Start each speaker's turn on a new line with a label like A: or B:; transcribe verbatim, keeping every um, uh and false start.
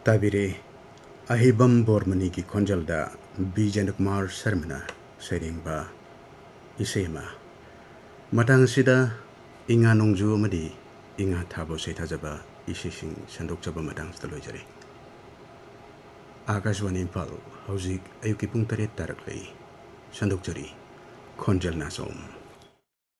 A: ताबिरे अहिबम बोरमनी की खोंजलदा बीजेंद्र कुमार शर्मा सैरेंबा इसेमा मतंग सिदा इंगा नोंजु अमदी इंगा थाबो सैथाजबा इसेसिंग संदोकजबा मतंग सिदा लोइजरे आकाशवाणी इम्फाल हौजिक अयुकी पुंग तरेत तारकलै संदोकजरी खोंजल नासोम।